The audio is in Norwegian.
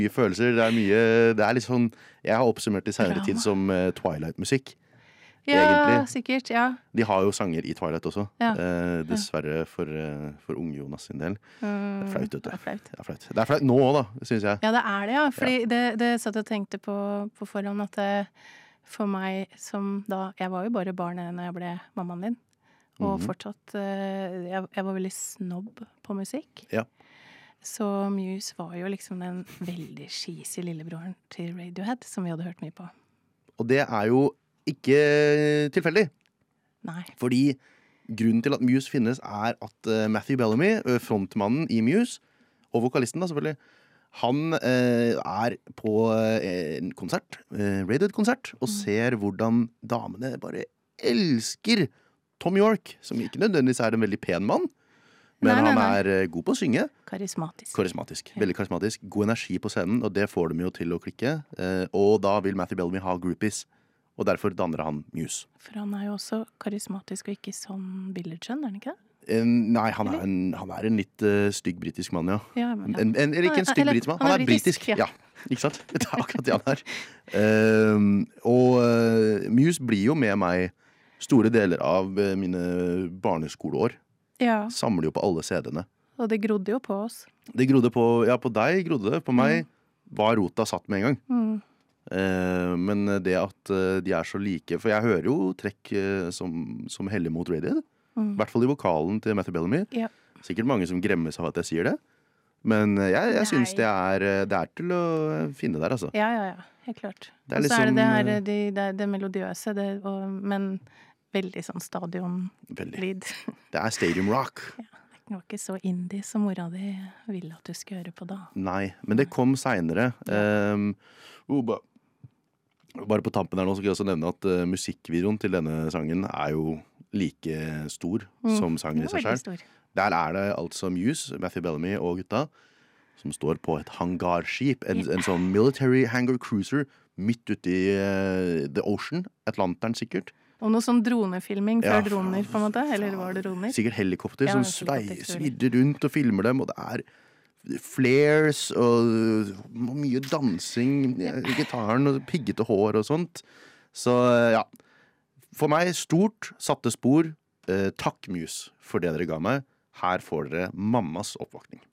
Mye følelser, det litt sånn, jeg har oppsummert i senere tid som Twilight-musikk. Ja, egentlig. Sikkert, ja. De har jo sanger i Twilight også, Ja. dessverre for unge Jonas sin del. Det flaut, vet du. Det flaut. Det flaut nå også da, synes jeg. Ja, det det, ja. Fordi det satt jeg og tenkte på forhånd at for meg som da, jeg var jo bare barn når jeg ble mammaen din, og fortsatt, jeg var veldig snobb på musikk. Ja. Så Muse var jo liksom den veldig cheesy lillebroren til Radiohead, som vi hadde hørt mye på. Og det jo ikke tilfeldig. Nei. Fordi grunnen til at Muse finnes at Matthew Bellamy, frontmannen i Muse, og vokalisten da selvfølgelig, han på en konsert, Radiohead-konsert, og ser hvordan damene bare elsker Tom York, som ikke nødvendigvis en veldig pen mann, men han god på å synge. Karismatisk. Veldig karismatisk. God energi på scenen, og det får de jo til å klikke. Og da vil Matthew Bellamy ha groupies, og derfor danner han Muse. For han jo også karismatisk og ikke sånn billedskjønn, han ikke det? Nei, han en litt stygg britisk mann, ja. Eller ikke en stygg britisk mann, han britisk. Ja, ikke sant? Det akkurat det han Og Muse blir jo med meg store deler av mine barneskoleår. Ja. Samler jo på alle CD-ene. Og det grodde jo på oss. Det grodde på deg grodde det. På meg var rota satt med en gang. Men det at de så like, for jeg hører jo trekk som heller mot Radiohead. I hvert fall i vokalen til Matthew Bellamy. Ja. Sikkert mange som gremmes av at jeg sier det. Men jeg synes det til å finne der, altså. Ja, helt klart. Det og så liksom, det melodiøse, men veldig sånn stadion-lyd. Det stadium rock. Ja, det var ikke så indie som mora di ville at du skulle høre på da. Nei, men det kom senere. Bare på tampen her nå så kan jeg også nevne at musikkvideoen til denne sangen jo like stor som sangen i seg selv. Der det altså Muse, Matthew Bellamy og gutta som står på et hangarskip, en sånn military hangar cruiser midt ute i the ocean, Atlanteren sikkert. Og noe sånn dronefilming før droner, på en måte? Eller var det droner? Sikkert helikopter som svidder rundt og filmer dem, og det flares og mye dansing, gitaren og piggete hår og sånt. Så ja, for meg stort, satte spor. Takk Muse for det dere ga meg. Her får dere mammas oppvåkning.